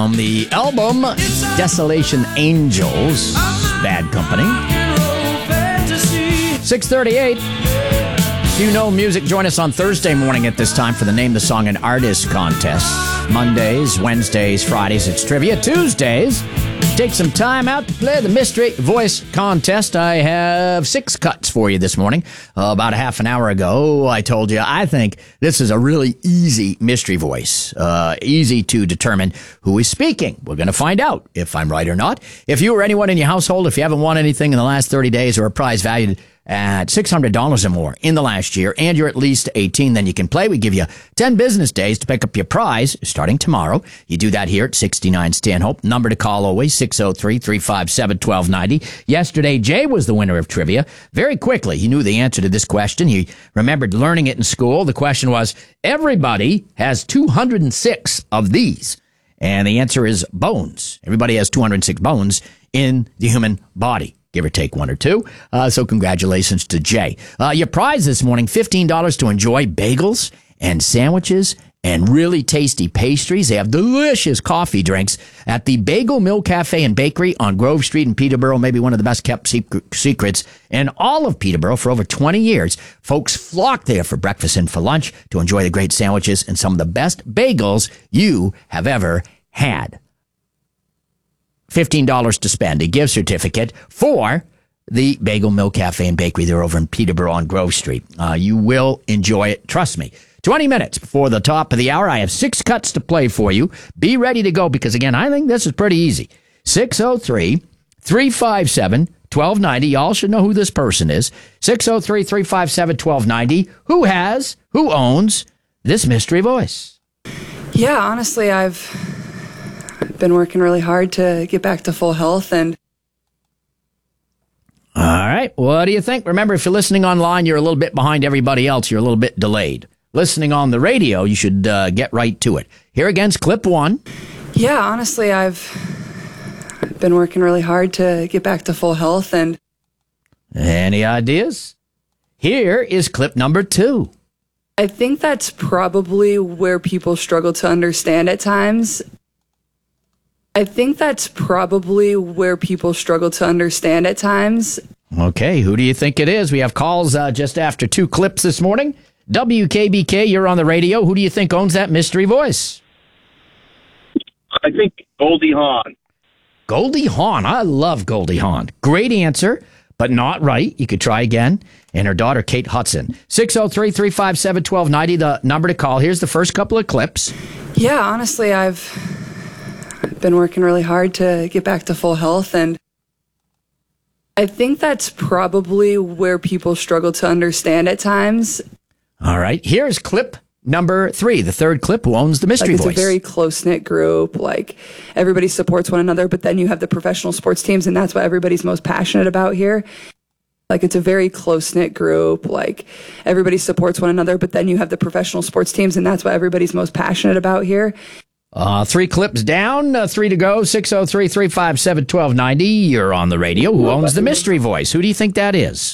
On the album Desolation Angels, Bad Company. 6:38. If you know music, join us on Thursday morning at this time for the Name the Song and Artist contest. Mondays, Wednesdays, Fridays, it's trivia. Tuesdays, take some time out to play the Mystery Voice contest. I have 6 cuts for you this morning. About a half an hour ago, I told you I think this is a really easy mystery voice. Easy to determine who is speaking. We're going to find out if I'm right or not. If you or anyone in your household, if you haven't won anything in the last 30 days or a prize valued at $600 or more in the last year, and you're at least 18, then you can play. We give you 10 business days to pick up your prize starting tomorrow. You do that here at 69 Stanhope. Number to call always, 603-357-1290. Yesterday, Jay was the winner of trivia. Very quickly, he knew the answer to this question. He remembered learning it in school. The question was, everybody has 206 of these. And the answer is bones. Everybody has 206 bones in the human body. Give or take 1 or 2. So congratulations to Jay. Your prize this morning, $15 to enjoy bagels and sandwiches and really tasty pastries. They have delicious coffee drinks at the Bagel Mill Cafe and Bakery on Grove Street in Peterborough. Maybe one of the best kept secrets in all of Peterborough for over 20 years. Folks flock there for breakfast and for lunch to enjoy the great sandwiches and some of the best bagels you have ever had. $15 to spend, a gift certificate for the Bagel Mill Cafe and Bakery. They're over in Peterborough on Grove Street. You will enjoy it. Trust me. 20 minutes before the top of the hour, I have 6 cuts to play for you. Be ready to go because, again, I think this is pretty easy. 603-357-1290. Y'all should know who this person is. 603-357-1290. Who owns this mystery voice? Yeah, honestly, I've been working really hard to get back to full health. And all right, what do you think? Remember, if you're listening online, you're a little bit behind everybody else. You're a little bit delayed. Listening on the radio, you should get right to it. Here again's clip 1. Yeah, honestly, I've been working really hard to get back to full health. And any ideas? Here is clip number 2. I think that's probably where people struggle to understand at times. Okay, who do you think it is? We have calls just after 2 clips this morning. WKBK, you're on the radio. Who do you think owns that mystery voice? I think Goldie Hawn. Goldie Hawn. I love Goldie Hawn. Great answer, but not right. You could try again. And her daughter, Kate Hudson. 603-357-1290, the number to call. Here's the first couple of clips. Yeah, honestly, I've been working really hard to get back to full health, and I think that's probably where people struggle to understand at times. All right, here's clip number 3, the third clip. Who owns the mystery voice? It's a very close-knit group. Like, everybody supports one another, but then you have the professional sports teams, and that's what everybody's most passionate about here. Like, it's a very close-knit group. Like, everybody supports one another, but then you have the professional sports teams, and that's what everybody's most passionate about here. 3 clips down, 3 to go. 603-357-1290. You're on the radio. Who owns the mystery voice? Who do you think that is?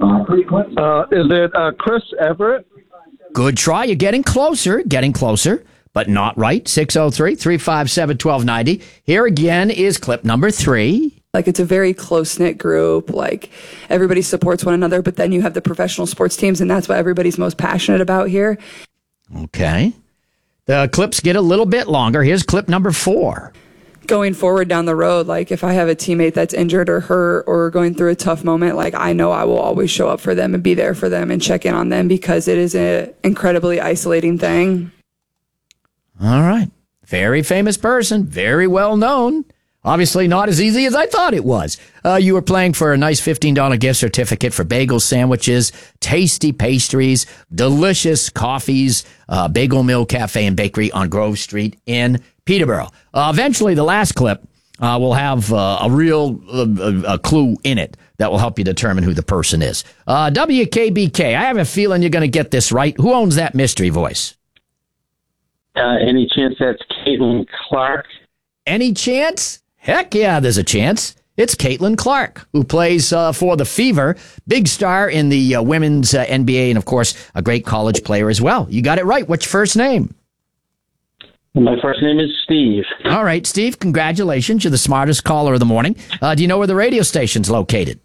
Is it Chris Everett? Good try. You're getting closer, but not right. 603-357-1290. Here again is clip number 3. Like, it's a very close-knit group. Like, everybody supports one another, but then you have the professional sports teams, and that's what everybody's most passionate about here. Okay. The clips get a little bit longer. Here's clip number 4. Going forward down the road, like, if I have a teammate that's injured or hurt or going through a tough moment, like, I know I will always show up for them and be there for them and check in on them because it is an incredibly isolating thing. All right. Very famous person. Very well known. Obviously not as easy as I thought it was. You were playing for a nice $15 gift certificate for bagel sandwiches, tasty pastries, delicious coffees, Bagel Mill Cafe and Bakery on Grove Street in Peterborough. Eventually, the last clip will have a real clue in it that will help you determine who the person is. WKBK, I have a feeling you're going to get this right. Who owns that mystery voice? Any chance that's Caitlin Clark? Any chance? Heck yeah, there's a chance. It's Caitlin Clark, who plays for the Fever, big star in the women's NBA, and, of course, a great college player as well. You got it right. What's your first name? My first name is Steve. All right, Steve, congratulations. You're the smartest caller of the morning. Do you know where the radio station's located?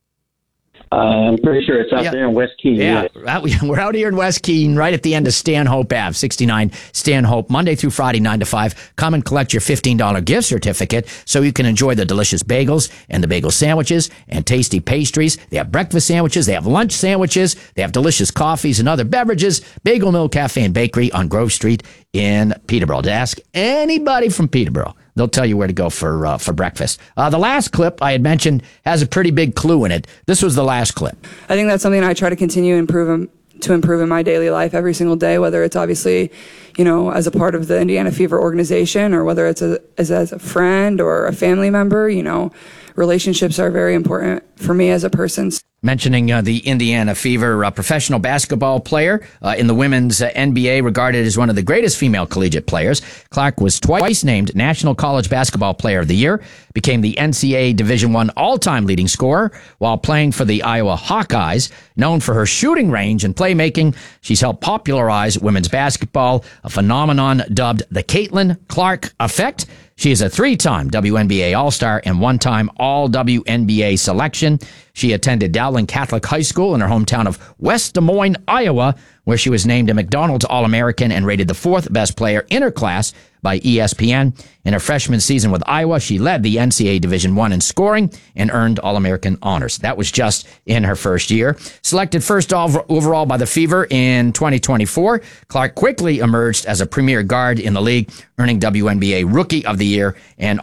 I'm pretty sure it's out there in West Keene. Yeah, we're out here in West Keene, right at the end of Stanhope Ave, 69 Stanhope, Monday through Friday, 9 to 5. Come and collect your $15 gift certificate so you can enjoy the delicious bagels and the bagel sandwiches and tasty pastries. They have breakfast sandwiches. They have lunch sandwiches. They have delicious coffees and other beverages. Bagel Mill Cafe and Bakery on Grove Street in Peterborough. To ask anybody from Peterborough, they'll tell you where to go for breakfast. The last clip I had mentioned has a pretty big clue in it. This was the last clip. I think that's something I try to continue to improve in my daily life every single day, whether it's obviously, as a part of the Indiana Fever organization or whether it's as a friend or a family member. Relationships are very important for me as a person. Mentioning the Indiana Fever, professional basketball player in the women's NBA, regarded as one of the greatest female collegiate players. Clark was twice named National College Basketball Player of the Year, became the NCAA Division I all-time leading scorer while playing for the Iowa Hawkeyes. Known for her shooting range and playmaking, she's helped popularize women's basketball, a phenomenon dubbed the Caitlin Clark Effect. She is a 3-time WNBA All-Star and 1-time All-WNBA selection. She attended Dowling Catholic High School in her hometown of West Des Moines, Iowa, where she was named a McDonald's All-American and rated the 4th best player in her class by ESPN. In her freshman season with Iowa, she led the NCAA Division I in scoring and earned All-American honors. That was just in her first year. Selected first overall by the Fever in 2024, Clark quickly emerged as a premier guard in the league, earning WNBA Rookie of the Year and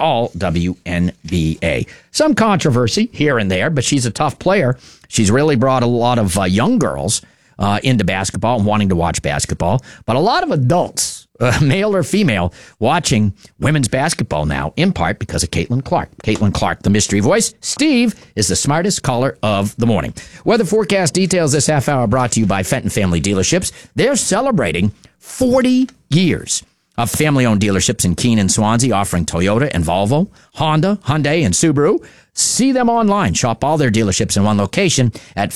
All-WNBA. Some controversy here and there, but she's a tough player. She's really brought a lot of young girls into basketball and wanting to watch basketball, but a lot of adults, male or female, watching women's basketball now, in part because of Caitlin Clark. Caitlin Clark, the mystery voice. Steve is the smartest caller of the morning. Weather forecast details this half hour brought to you by Fenton Family Dealerships. They're celebrating 40 years of family-owned dealerships in Keene and Swansea, offering Toyota and Volvo, Honda, Hyundai, and Subaru. See them online. Shop all their dealerships in one location at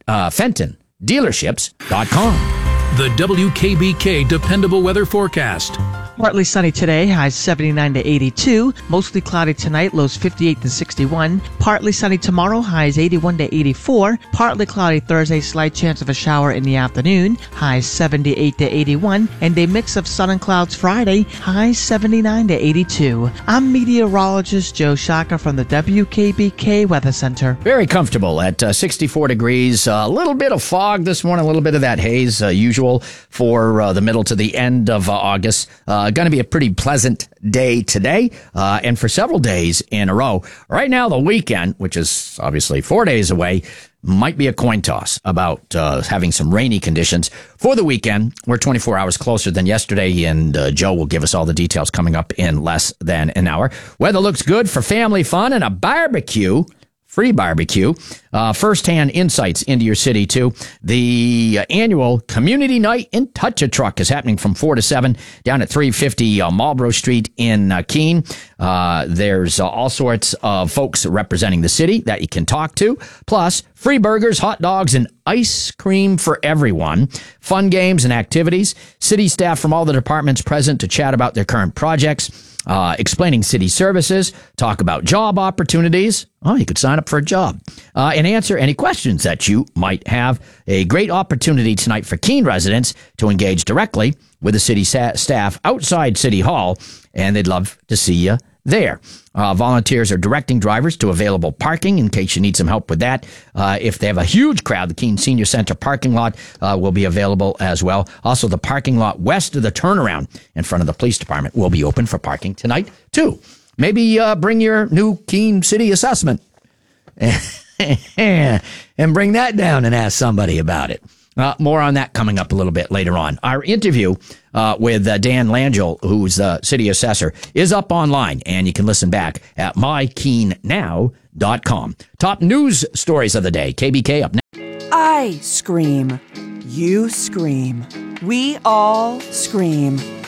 FentonDealerships.com. The WKBK Dependable Weather Forecast. Partly sunny today, highs 79 to 82. Mostly cloudy tonight, lows 58 to 61. Partly sunny tomorrow, highs 81 to 84. Partly cloudy Thursday, slight chance of a shower in the afternoon, highs 78 to 81. And a mix of sun and clouds Friday, highs 79 to 82. I'm meteorologist Joe Shaka from the WKBK Weather Center. Very comfortable at 64 degrees. A little bit of fog this morning, a little bit of that haze, usual for the middle to the end of August. Going to be a pretty pleasant day today and for several days in a row. Right now, the weekend, which is obviously 4 days away, might be a coin toss about having some rainy conditions for the weekend. We're 24 hours closer than yesterday, and Joe will give us all the details coming up in less than an hour. Weather looks good for family fun and a barbecue. Free barbecue. First-hand insights into your city, too. The annual Community Night in Touch-A-Truck is happening from 4 to 7 down at 350 Marlborough Street in Keene. There's all sorts of folks representing the city that you can talk to. Plus, free burgers, hot dogs, and ice cream for everyone. Fun games and activities. City staff from all the departments present to chat about their current projects. Explaining city services, talk about job opportunities. Oh, you could sign up for a job. And answer any questions that you might have. A great opportunity tonight for Keene residents to engage directly with the city staff outside City Hall, and they'd love to see you there. Volunteers are directing drivers to available parking in case you need some help with that. If they have a huge crowd, the Keene Senior Center parking lot will be available as well. Also, the parking lot west of the turnaround in front of the police department will be open for parking tonight, too. Maybe bring your new Keene City assessment and bring that down and ask somebody about it. More on that coming up a little bit later on. Our interview with Dan Langell, who's the city assessor, is up online, and you can listen back at mykeenenow.com. Top news stories of the day. KBK up next. I scream. You scream. We all scream.